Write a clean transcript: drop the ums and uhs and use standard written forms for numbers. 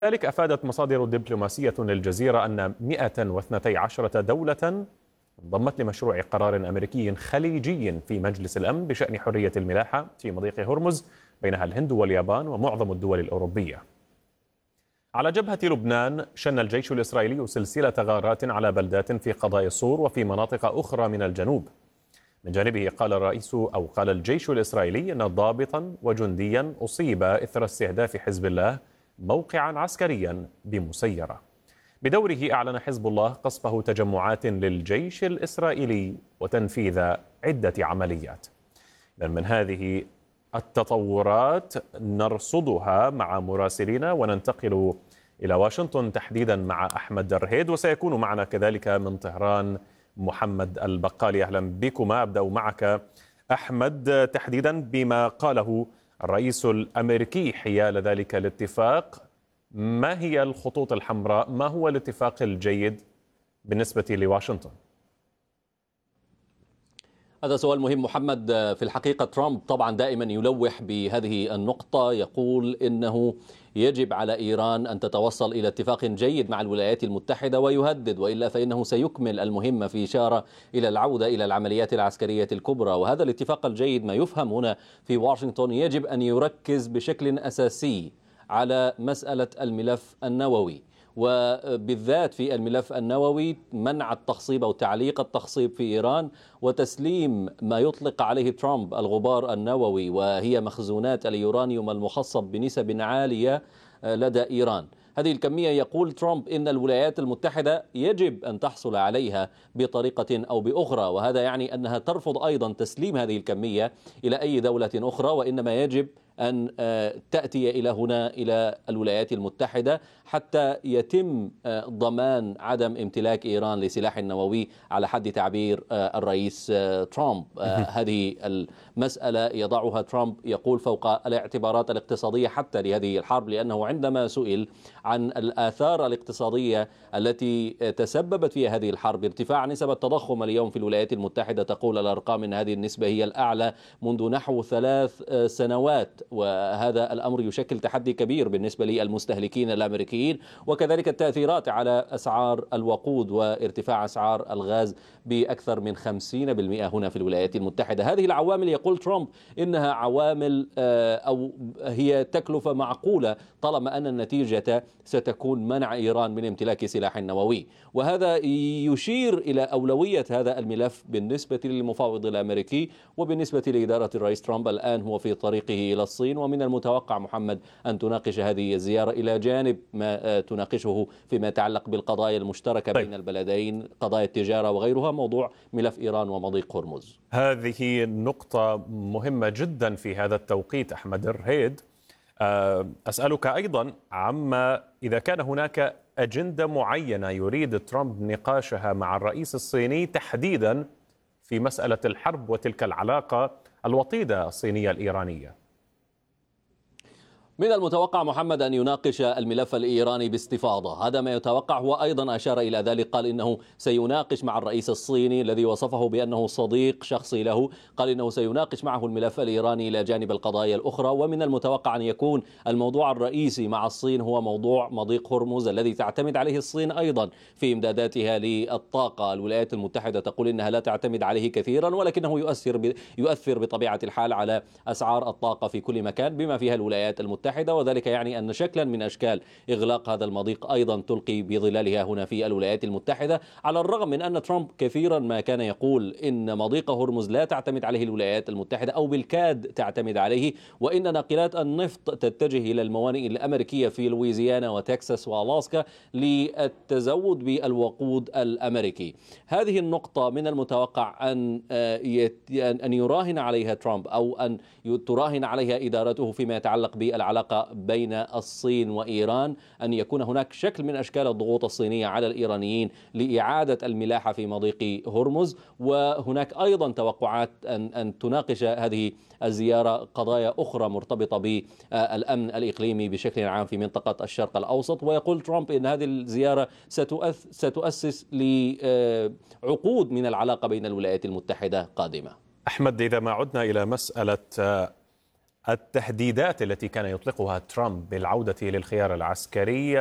ذلك أفادت مصادر دبلوماسية للجزيرة أن 112 دولة انضمت لمشروع قرار أمريكي خليجي في مجلس الأمن بشأن حرية الملاحة في مضيق هرمز، بينها الهند واليابان ومعظم الدول الأوروبية. على جبهة لبنان، شن الجيش الإسرائيلي سلسلة غارات على بلدات في قضاء صور وفي مناطق أخرى من الجنوب. من جانبه قال الجيش الإسرائيلي أن ضابطا وجنديا أصيب إثر استهداف حزب الله موقعا عسكريا بمسيرة. بدوره أعلن حزب الله قصفه تجمعات للجيش الإسرائيلي وتنفيذ عدة عمليات. من هذه التطورات نرصدها مع مراسلين وننتقل إلى واشنطن تحديدا مع أحمد درهيد، وسيكون معنا كذلك من طهران محمد البقالي. أهلا بكما. أبدأ معك أحمد تحديدا بما قاله الرئيس الأمريكي حيال ذلك الاتفاق. ما هي الخطوط الحمراء؟ ما هو الاتفاق الجيد بالنسبة لواشنطن؟ هذا سؤال مهم محمد. في الحقيقة ترامب طبعا دائما يلوح بهذه النقطة، يقول إنه يجب على إيران أن تتوصل إلى اتفاق جيد مع الولايات المتحدة ويهدد، وإلا فإنه سيكمل المهمة، في إشارة إلى العودة إلى العمليات العسكرية الكبرى. وهذا الاتفاق الجيد ما يفهم هنا في واشنطن يجب أن يركز بشكل أساسي على مسألة الملف النووي، وبالذات في الملف النووي منع التخصيب أو تعليق التخصيب في إيران، وتسليم ما يطلق عليه ترامب الغبار النووي، وهي مخزونات اليورانيوم المخصب بنسب عالية لدى إيران. هذه الكمية يقول ترامب إن الولايات المتحدة يجب أن تحصل عليها بطريقة أو بأخرى، وهذا يعني أنها ترفض أيضا تسليم هذه الكمية إلى أي دولة أخرى، وإنما يجب أن تأتي إلى هنا إلى الولايات المتحدة حتى يتم ضمان عدم امتلاك إيران لسلاح نووي على حد تعبير الرئيس ترامب. هذه المسألة يضعها ترامب يقول فوق الاعتبارات الاقتصادية حتى لهذه الحرب، لأنه عندما سئل عن الآثار الاقتصادية التي تسببت فيها هذه الحرب، ارتفاع نسبة التضخم اليوم في الولايات المتحدة، تقول الأرقام أن هذه النسبة هي الأعلى منذ نحو 3 سنوات، وهذا الأمر يشكل تحدي كبير بالنسبة للمستهلكين الأمريكيين، وكذلك التأثيرات على أسعار الوقود وارتفاع أسعار الغاز بأكثر من 50% هنا في الولايات المتحدة. هذه العوامل يقول ترامب إنها عوامل أو هي تكلفة معقولة طالما أن النتيجة ستكون منع إيران من امتلاك سلاح نووي، وهذا يشير إلى أولوية هذا الملف بالنسبة للمفاوض الأمريكي وبالنسبة لإدارة الرئيس ترامب. الآن هو في طريقه إلى الصين، ومن المتوقع محمد أن تناقش هذه الزيارة إلى جانب ما تناقشه فيما يتعلق بالقضايا المشتركة بين البلدين، قضايا التجارة وغيرها، موضوع ملف إيران ومضيق هرمز. هذه نقطة مهمة جدا في هذا التوقيت. أحمد درهيد، أسألك أيضا عما إذا كان هناك أجندة معينة يريد ترامب نقاشها مع الرئيس الصيني تحديدا في مسألة الحرب وتلك العلاقة الوطيدة الصينية الإيرانية. من المتوقع محمد أن يناقش الملف الإيراني باستفاضة، هذا ما يتوقع. هو أيضا أشار إلى ذلك، قال إنه سيناقش مع الرئيس الصيني الذي وصفه بأنه صديق شخصي له، قال إنه سيناقش معه الملف الإيراني إلى جانب القضايا الأخرى. ومن المتوقع أن يكون الموضوع الرئيسي مع الصين هو موضوع مضيق هرمز الذي تعتمد عليه الصين أيضا في إمداداتها للطاقة. الولايات المتحدة تقول إنها لا تعتمد عليه كثيرا، ولكنه يؤثر بطبيعة الحال على أسعار الطاقة في كل مكان بما فيها الولايات المتحدة، وذلك يعني أن شكلا من أشكال إغلاق هذا المضيق أيضا تلقي بظلالها هنا في الولايات المتحدة، على الرغم من أن ترامب كثيرا ما كان يقول إن مضيق هرمز لا تعتمد عليه الولايات المتحدة أو بالكاد تعتمد عليه، وإن ناقلات النفط تتجه إلى الموانئ الأمريكية في لويزيانا وتكساس وألاسكا للتزود بالوقود الأمريكي. هذه النقطة من المتوقع أن يراهن عليها ترامب أو أن تراهن عليها إدارته فيما يتعلق بالعلاقة بين الصين وإيران، أن يكون هناك شكل من أشكال الضغوط الصينية على الإيرانيين لإعادة الملاحة في مضيق هرمز. وهناك أيضا توقعات أن تناقش هذه الزيارة قضايا أخرى مرتبطة بالأمن الإقليمي بشكل عام في منطقة الشرق الأوسط. ويقول ترامب أن هذه الزيارة ستؤسس لعقود من العلاقة بين الولايات المتحدة قادمة. أحمد، إذا ما عدنا إلى مسألة التهديدات التي كان يطلقها ترامب بالعودة للخيار العسكري